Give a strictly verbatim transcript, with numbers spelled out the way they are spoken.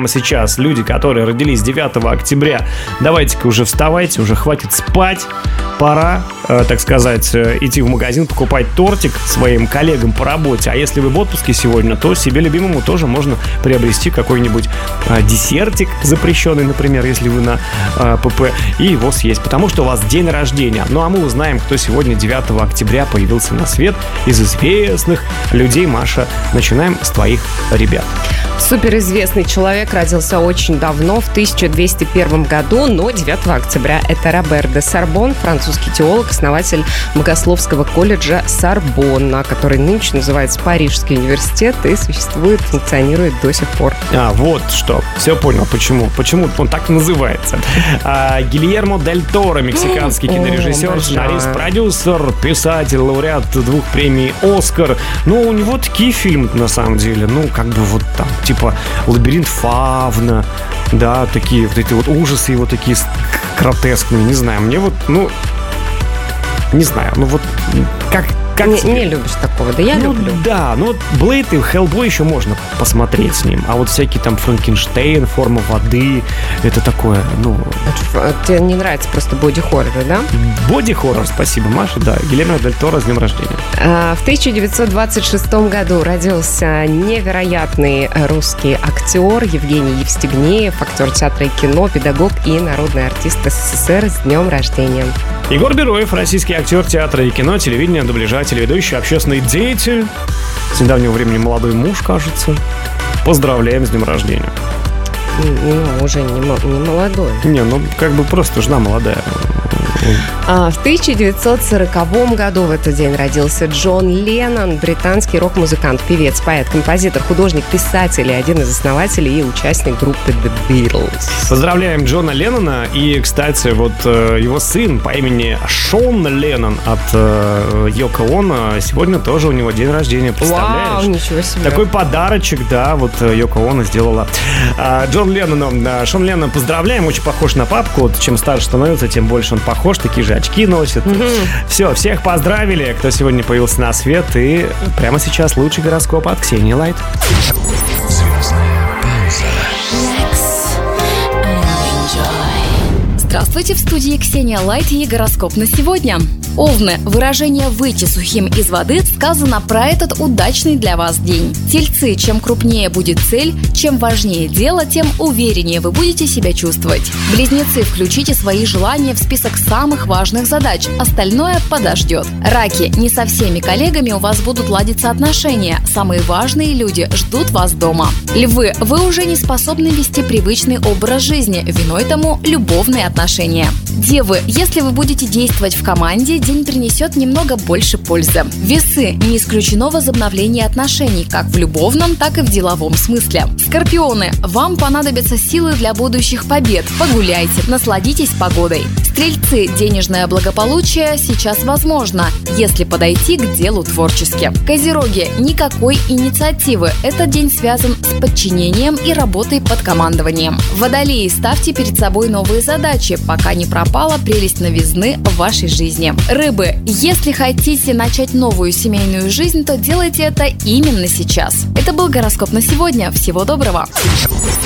прямо сейчас, люди, которые родились девятого октября, давайте-ка уже вставайте, уже хватит спать. Пора, э, так сказать, э, идти в магазин, покупать тортик своим коллегам по работе. А если вы в отпуске сегодня, то себе любимому тоже можно приобрести какой-нибудь э, десертик запрещенный, например, если вы на э, ПП, и его съесть, потому что у вас день рождения. Ну а мы узнаем, кто сегодня девятого октября появился на свет из известных людей. Маша, начинаем с твоих ребят. Суперизвестный человек родился очень давно, в тысяча двести первом году, но девятого октября. Это Робер де Сорбонн, французский теолог, основатель Богословского колледжа Сорбонна, который нынче называется Парижский университет и существует, функционирует до сих пор. А, вот что. Все понял, почему. Почему он так и называется. А, Гильермо дель Торо, мексиканский кинорежиссер, сценарист, продюсер, писатель, лауреат двух премий «Оскар». Ну, у него такие фильмы, на самом деле, ну, как бы вот там, типа «Лабиринт Фавна», да, такие вот эти вот ужасы его такие гротескные, не знаю, мне вот, ну, не знаю, ну вот как... Как не, не любишь такого, да я ну, люблю. Да, ну вот Блейд и Хеллбой еще можно посмотреть с ним. А вот всякие там Франкенштейн, Форма воды, это такое, ну... А тебе не нравится просто боди-хорроры, да? Боди-хоррор, спасибо, Маша, да. Гильермо дель Торо, с днем рождения. А, в тысяча девятьсот двадцать шестом году родился невероятный русский актер Евгений Евстигнеев, актер театра и кино, педагог и народный артист СССР. С днем рождения. Егор Бероев, российский актер театра и кино, телевидения, дубляжа, телеведущий, общественный деятель. С недавнего времени молодой муж, кажется. Поздравляем с днем рождения. Ну, уже не, не молодой. Не, ну как бы просто жена молодая. А, в тысяча девятьсот сороковом году в этот день родился Джон Леннон, британский рок-музыкант, певец, поэт, композитор, художник, писатель и один из основателей и участник группы The Beatles. Поздравляем Джона Леннона. И, кстати, вот э, его сын по имени Шон Леннон от э, Йоко Оно, сегодня тоже у него день рождения, представляешь? Вау, ничего себе. Такой подарочек, да, вот Йоко Оно сделала а, Джон Леннону. А, Шон Леннон поздравляем, очень похож на папку. Вот, чем старше становится, тем больше он похож. Такие же очки носит. Mm-hmm. Все, всех поздравили, кто сегодня появился на свет. И прямо сейчас лучший гороскоп от Ксении Лайт. Звездная пауза. Здравствуйте, в студии Ксения Лайт и гороскоп на сегодня. Овны, выражение «выйти сухим из воды» сказано про этот удачный для вас день. Тельцы, чем крупнее будет цель, чем важнее дело, тем увереннее вы будете себя чувствовать. Близнецы, включите свои желания в список самых важных задач, остальное подождет. Раки, не со всеми коллегами у вас будут ладиться отношения, самые важные люди ждут вас дома. Львы, вы уже не способны вести привычный образ жизни, виной тому любовные отношения. Девы, если вы будете действовать в команде, день принесет немного больше пользы. Весы, не исключено возобновление отношений, как в любовном, так и в деловом смысле. Скорпионы, вам понадобятся силы для будущих побед. Погуляйте, насладитесь погодой. Стрельцы, денежное благополучие сейчас возможно, если подойти к делу творчески. Козероги, никакой инициативы. Этот день связан с подчинением и работой под командованием. Водолеи, ставьте перед собой новые задачи, пока не пропала прелесть новизны в вашей жизни. Рыбы, если хотите начать новую семейную жизнь, то делайте это именно сейчас. Это был гороскоп на сегодня. Всего доброго!